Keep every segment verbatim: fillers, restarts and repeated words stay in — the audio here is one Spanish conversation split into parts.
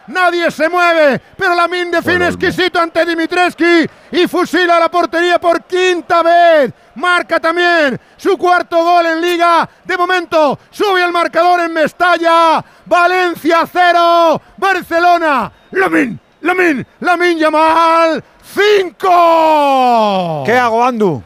nadie se mueve, pero Lamine define exquisito ante Dimitrescu y fusila la portería por quinta vez. Marca también su cuarto gol en Liga. De momento sube el marcador en Mestalla. Valencia cero, Barcelona. Lamine, Lamine, Lamine Yamal cinco. ¿Qué hago, Andu?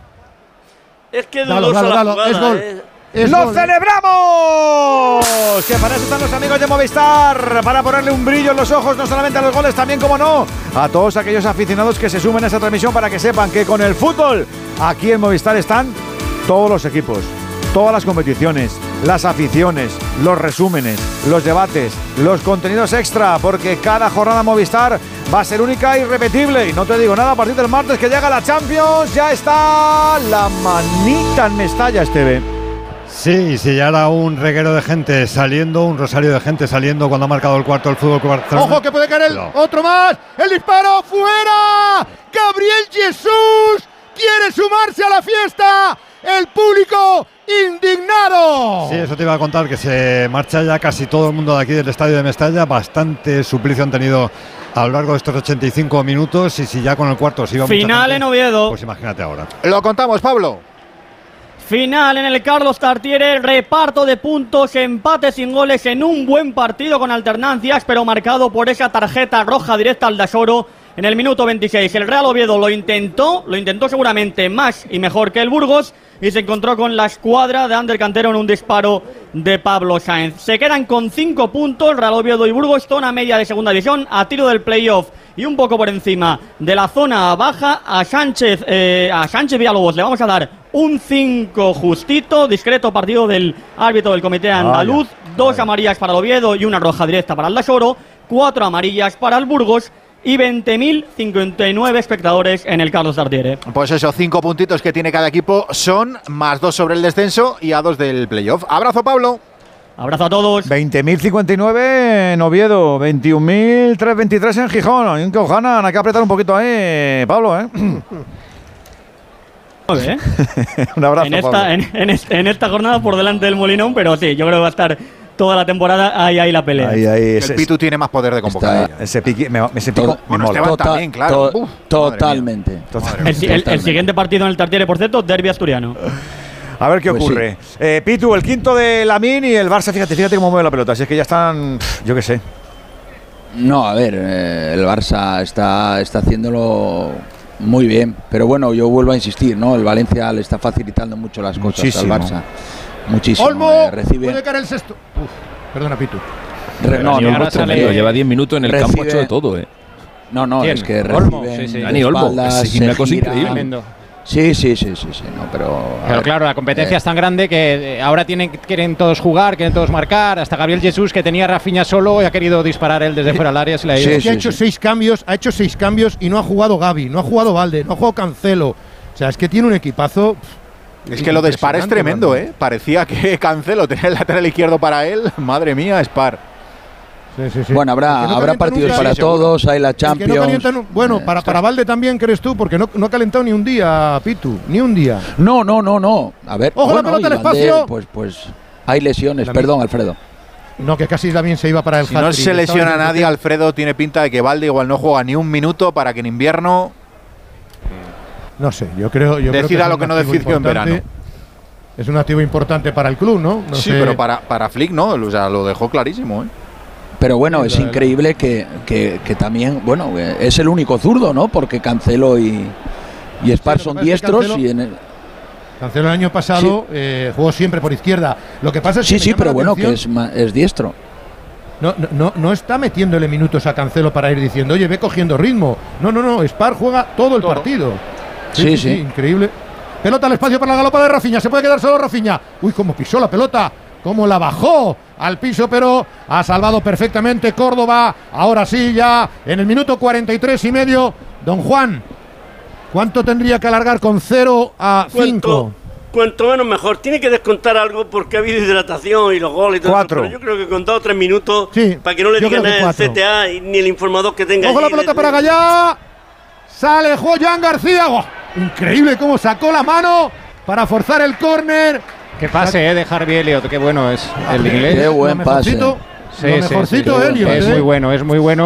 Es que dalo, dalo, dalo. Jugada, es gol. Eh. ¡Lo celebramos! Que para eso están los amigos de Movistar, para ponerle un brillo en los ojos, no solamente a los goles, también, como no, a todos aquellos aficionados que se sumen a esta transmisión, para que sepan que con el fútbol, aquí en Movistar están todos los equipos, todas las competiciones, las aficiones, los resúmenes, los debates, los contenidos extra, porque cada jornada Movistar va a ser única e irrepetible. Y no te digo nada, a partir del martes que llega la Champions, ya está la manita en Mestalla, Esteve. Sí, sí, ya era un reguero de gente saliendo, un rosario de gente saliendo cuando ha marcado el cuarto el Fútbol Club Barcelona. ¡Ojo que puede caer el no. otro más! ¡El disparo fuera! ¡Gabriel Jesús quiere sumarse a la fiesta! ¡El público indignado! Sí, eso te iba a contar, que se marcha ya casi todo el mundo de aquí del estadio de Mestalla. Bastante suplicio han tenido a lo largo de estos ochenta y cinco minutos, y si ya con el cuarto se iba final mucha gente, en Oviedo. Pues imagínate ahora. Lo contamos, Pablo. Final en el Carlos Tartiere, reparto de puntos, empate sin goles en un buen partido con alternancias, pero marcado por esa tarjeta roja directa al Dasoro en el minuto veintiséis. El Real Oviedo lo intentó, lo intentó seguramente más y mejor que el Burgos, y se encontró con la escuadra de Ander Cantero en un disparo de Pablo Sáenz. Se quedan con cinco puntos, Real Oviedo y Burgos, zona media de segunda división, a tiro del playoff y un poco por encima de la zona baja. A Sánchez, eh, a Sánchez Villalobos le vamos a dar un cinco justito, discreto partido del árbitro del comité andaluz, vaya, dos vaya. amarillas para el Oviedo y una roja directa para el Dasoro, cuatro amarillas para el Burgos y veinte mil cincuenta y nueve espectadores en el Carlos Tartiere. Pues eso, cinco puntitos que tiene cada equipo son más dos sobre el descenso y a dos del playoff. Abrazo, Pablo. Abrazo a todos. veinte mil cincuenta y nueve en Oviedo, veintiún mil trescientos veintitrés en Gijón. Hay que ganan, hay que apretar un poquito ahí, Pablo, ¿eh? ¿Eh? Un abrazo, en esta, Pablo. en, en, en esta jornada por delante del Molinón, pero sí, yo creo que va a estar toda la temporada ahí, ahí la pelea. Ahí, ahí, ese, el Pitu tiene más poder de convocar. Ese pique, me, ese pico todo, me bueno, mola. Esteban también, claro. To, Uf, totalmente. El, el, el siguiente partido en el Tartiere, por cierto, derbi asturiano. A ver qué pues ocurre. Sí. Eh, Pitu, el quinto de Lamine y el Barça, fíjate, fíjate cómo mueve la pelota. Si es que ya están, yo qué sé. No, a ver, eh, el Barça está, está haciéndolo muy bien. Pero bueno, yo vuelvo a insistir, ¿no? El Valencia le está facilitando mucho las cosas Muchísimo. al Barça. Muchísimo. Olmo, eh, recibe. puede caer el sexto. Uf, perdona, Pitu. Re, no, no, no, salido, lleva diez minutos en el recibe, campo, hecho de todo, ¿eh? No, no, ¿Quién? es que Olmo, reciben sí, sí. Dani Olmo, es una cosa increíble. Sí, sí, sí, sí, sí, no, pero... Pero claro, la competencia eh. es tan grande que ahora tienen, quieren todos jugar, quieren todos marcar. Hasta Gabriel Jesús, que tenía a Rafinha solo y ha querido disparar él desde fuera del área. Se le ha ido. Sí, sí, ha hecho sí. seis cambios, ha hecho seis cambios y no ha jugado Gavi, no ha jugado Valde, no ha jugado Cancelo. O sea, es que tiene un equipazo. Es que lo de Spar es tremendo, ¿eh? Parecía que Cancelo tenía el lateral izquierdo para él. Madre mía, Spar. Sí, sí, sí. Bueno, habrá, no habrá partidos nunca, para sí, todos, hay la Champions. No bueno, eh, para, para Valde también, ¿crees tú? Porque no, no ha calentado ni un día, Pitu, ni un día. No, no, no, no. A ver, ¡ojo, bueno, la pelota al espacio! Pues, pues hay lesiones, la perdón, Alfredo. No, que casi también se iba para el Si no se lesiona a nadie, Alfredo, tiene pinta de que Valde igual no juega ni un minuto para que en invierno... No sé, yo creo... Yo decida creo que lo que no decidió en verano. Es un activo importante para el club, ¿no? no sí, sé. pero para, para Flick no, o sea, lo dejó clarísimo, ¿eh? Pero bueno, es increíble que, que, que también, bueno, es el único zurdo, ¿no? Porque Cancelo y, y Spar sí, son diestros. Cancelo, y en el... Cancelo el año pasado sí. eh, jugó siempre por izquierda. Lo que pasa es sí, que sí, pero bueno, que es, es diestro. No, no, no, no está metiéndole minutos a Cancelo para ir diciendo, oye, ve cogiendo ritmo. No, no, no, Spar juega todo el todo. partido. Sí sí, sí, sí, increíble. Pelota al espacio para la galopa de Rafinha. Se puede quedar solo Rafinha. Uy, cómo pisó la pelota. Cómo la bajó al piso, pero ha salvado perfectamente Córdoba. Ahora sí, ya en el minuto cuarenta y tres y medio. Don Juan, ¿cuánto tendría que alargar con cero a cinco? Cuanto menos mejor. Tiene que descontar algo porque ha habido hidratación y los goles y todo. Cuatro. Eso, pero yo creo que con dos o tres minutos, sí, para que no le digan el C T A y ni el informador que tenga. Ojo la pelota de... para Gallá. Sale Joan García. Oh, increíble cómo sacó la mano para forzar el córner. Qué pase, eh, de Harvey Elliott, qué bueno es el inglés. Qué buen pase. Lo mejorcito, sí, lo mejorcito sí, sí, Elliott. Es eh. muy bueno, es muy bueno.